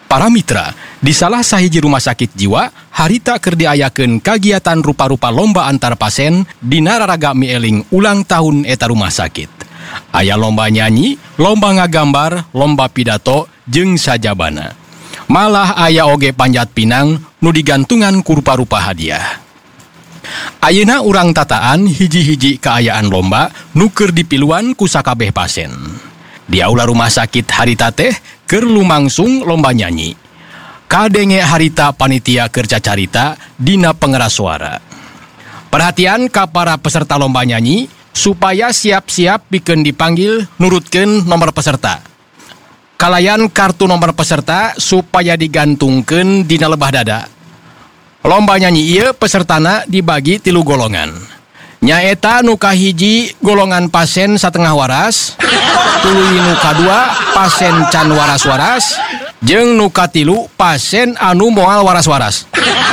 Para mitra, di salah sahiji rumah sakit jiwa, harita keur diayakeun kagiatan rupa-rupa lomba antar pasien dina raraga mieling ulang tahun eta rumah sakit. Aya lomba nyanyi, lomba ngagambar, lomba pidato, jeung sajabana. Malah aya oge panjat pinang nu digantungan ku rupa-rupa hadiah. Ayeuna urang tataan hiji-hiji kaayaan lomba nu keur dipiluan ku sakabeh pasien. Di aula rumah sakit harita teh keur lumangsung lomba nyanyi. Kadenge harita panitia keur cacarita dina pengeras suara. Perhatian ka para peserta lomba nyanyi supaya siap-siap pikeun dipanggil nurutkeun nomor peserta. Kalayan kartu nomor peserta supaya digantungkeun dina lebah dada. Lomba nyanyi ieu pesertana dibagi 3 golongan. Nyaeta nu kahiji golongan pasien satengah waras, tuluy nu kadua pasien can waras-waras, jeung nu katilu pasien anu moal waras-waras.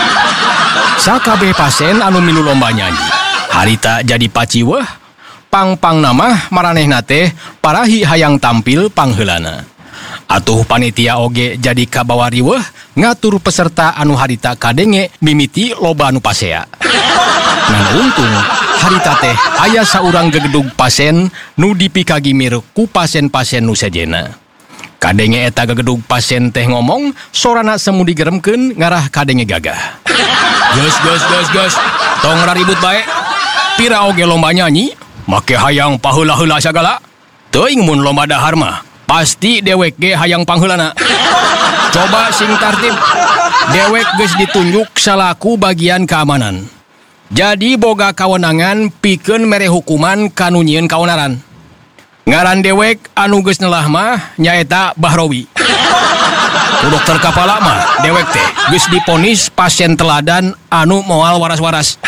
Sakabeh pasien anu milu lomba nyanyi harita jadi paciweuh, pang-pang nama maranehna teh parahi hayang tampil pangheulana. Atuh panitia oge jadi kabawa riweuh ngatur peserta anu harita kadenge mimiti loba anu pasea. Ngan untung harita teh aya saurang gegedug pasien nu dipikagimir ku pasien-pasien nu sejena. Kadenge eta gegedug pasien teh ngomong sorana semu digeremkeun ngarah kadenge gagah. Geus, tong raribut bae. Pira oge lomba nyanyi, make hayang paheula-heula sagala. Teuing mun lomba dahar mah pasti dewek ge hayang pangheulana. Coba sing tartib. Dewek geus ditunjuk salaku bagian keamanan. Jadi boga kawenangan pikeun mere hukuman kanu nyieun kaonaran. Ngaran dewek anu geus neulah mah nyaeta Bahrowi. Ku dokter kapala mah dewek teh geus diponis pasien teladan anu moal waras-waras.